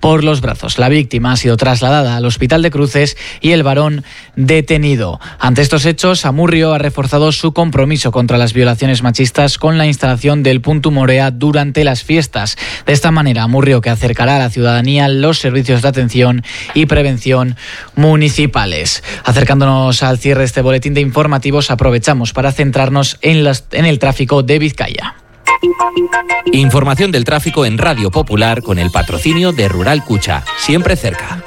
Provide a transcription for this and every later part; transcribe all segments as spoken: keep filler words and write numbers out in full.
por los brazos. La víctima ha sido trasladada al hospital de Cruces y el varón detenido. Ante estos hechos, Amurrio ha reforzado su compromiso contra las violaciones machistas con la instalación del Puntu Morea durante las fiestas. De esta manera, Amurrio que acercará a la ciudadanía los servicios de atención y prevención municipales. Acercándonos al cierre de este boletín de informativos, aprovechamos para centrarnos en, las, en el tráfico de Vizcaya. Información del tráfico en Radio Popular con el patrocinio de Rural Cucha, siempre cerca.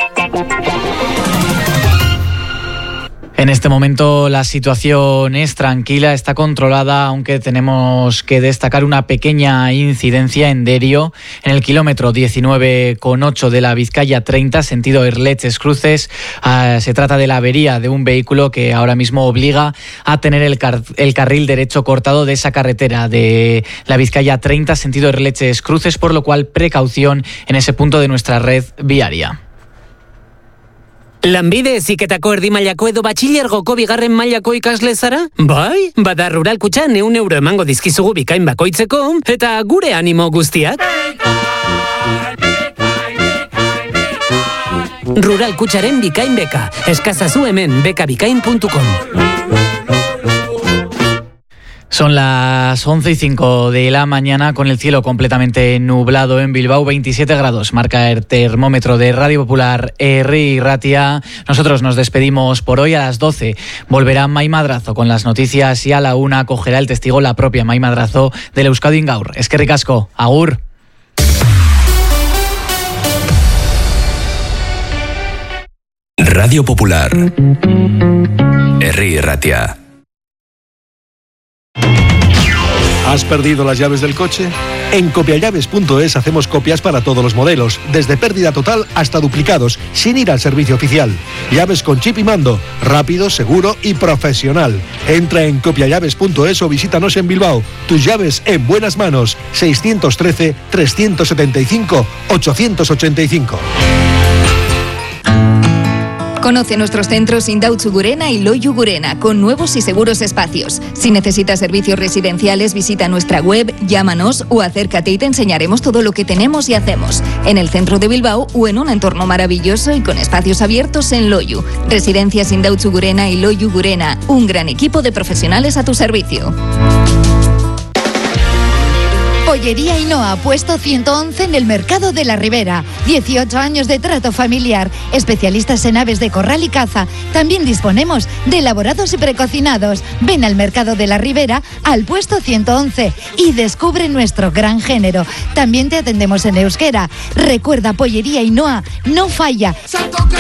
En este momento la situación es tranquila, está controlada, aunque tenemos que destacar una pequeña incidencia en Derio, en el kilómetro diecinueve coma ocho de la Vizcaya treinta, sentido Erleches Cruces. Uh, se trata de la avería de un vehículo que ahora mismo obliga a tener el, car- el carril derecho cortado de esa carretera de la Vizcaya treinta, sentido Erleches Cruces, por lo cual precaución en ese punto de nuestra red viaria. Lanbide heziketako erdi mailako edo batxilergoko bigarren mailako ikasle zara? Bai, bada Rural Kutxan ehun euro emango dizkizugu bikain bakoitzeko, eta gure animo guztiak. Rural Kutxaren bikain beka, eskazazu hemen bekabikain puntu com. Son las once y cinco de la mañana con el cielo completamente nublado en Bilbao, veintisiete grados, marca el termómetro de Radio Popular Herri Ratia. Nosotros nos despedimos por hoy. A las doce volverá Mai Madrazo con las noticias y a la una cogerá el testigo la propia Mai Madrazo del Euskadi Gaur. Eskerrik asko, agur. Radio Popular Herri Ratia. ¿Has perdido las llaves del coche? En copiallaves punto es hacemos copias para todos los modelos, desde pérdida total hasta duplicados, sin ir al servicio oficial. Llaves con chip y mando, rápido, seguro y profesional. Entra en copiallaves punto es o visítanos en Bilbao. Tus llaves en buenas manos. seiscientos trece, trescientos setenta y cinco, ochocientos ochenta y cinco. Conoce nuestros centros Indautxu Gurena y Loiu Gurena, con nuevos y seguros espacios. Si necesitas servicios residenciales, visita nuestra web, llámanos o acércate y te enseñaremos todo lo que tenemos y hacemos. En el centro de Bilbao o en un entorno maravilloso y con espacios abiertos en Loiu. Residencias Indautxu Gurena y Loiu Gurena, un gran equipo de profesionales a tu servicio. Pollería Ainhoa, puesto ciento once en el Mercado de la Ribera. dieciocho años de trato familiar. Especialistas en aves de corral y caza. También disponemos de elaborados y precocinados. Ven al Mercado de la Ribera, al puesto ciento once, y descubre nuestro gran género. También te atendemos en euskera. Recuerda, Pollería Ainhoa no falla.